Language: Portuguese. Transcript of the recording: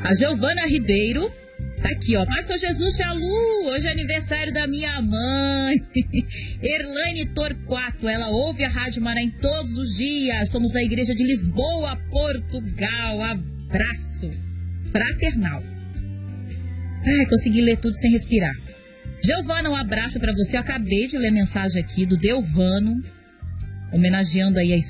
A Giovana Ribeiro tá aqui, ó. Pastor Jesus Chalu, hoje é aniversário da minha mãe. Erlaine Torquato, ela ouve a Rádio Maranhão todos os dias. Somos da Igreja de Lisboa, Portugal. Abraço fraternal. Ai, consegui ler tudo sem respirar. Giovana, um abraço pra você. Eu acabei de ler a mensagem aqui do Delvano, homenageando aí a